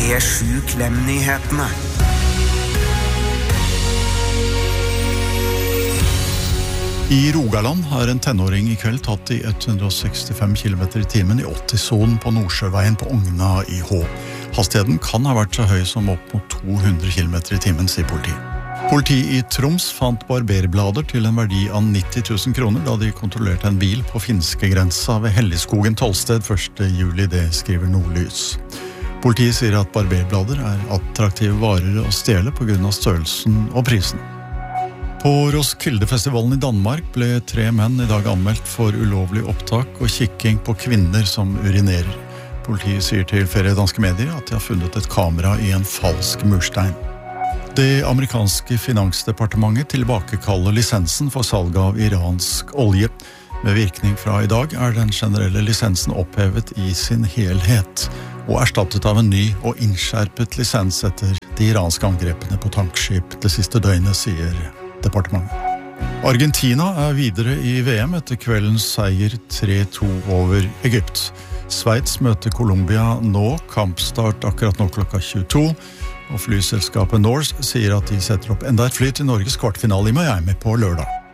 P7 Klem-nyhetene. I Rogaland har en tenåring i kveld tatt i 165 km i timen i 80-sonen på Nordsjøveien på Ogna i Hå. Hastigheten kan ha vært så høy som opp mot 200 km i timen, sier politiet. Politiet i Troms fant barberblader til en verdi av 90 000 kroner da de kontrollerte en bil på finske grensa ved Helligskogen tollsted 1. juli, det skriver Nordlys. Politiet sier at barberblader er attraktive varer å stjele på grunn av størrelsen og prisen. På Roskildefestivalen i Danmark ble 3 menn i dag anmeldt for ulovlig opptak og kikking på kvinner som urinerer. Politiet sier til flere danske medier at de har funnet et kamera i en falsk murstein. Det amerikanske finansdepartementet tilbakekaller lisensen for salg av iransk olje. Med virkning fra i dag er den generelle lisensen opphevet i sin helhet, og erstattet av en ny og innskjerpet lisens etter de iranske angrepene på tankskip det siste døgnet, sier departementet. Argentina er videre i VM etter kveldens seier 3-2 over Egypt. Sveits møter Colombia nå, kampstart akkurat nå klokka 22, og flyselskapet Norse sier at de setter opp enda et fly til Norges kvartfinale i Miami på lørdag.